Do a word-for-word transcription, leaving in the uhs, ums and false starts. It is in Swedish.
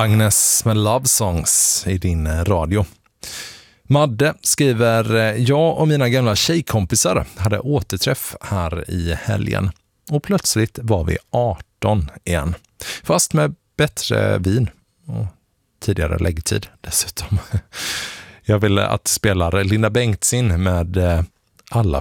Agnes med Love Songs i din radio. Madde skriver: jag och mina gamla tjejkompisar hade återträff här i helgen. Och plötsligt var vi arton igen. Fast med bättre vin och tidigare läggtid dessutom. Jag vill att spelar Linda Bengtzing med Alla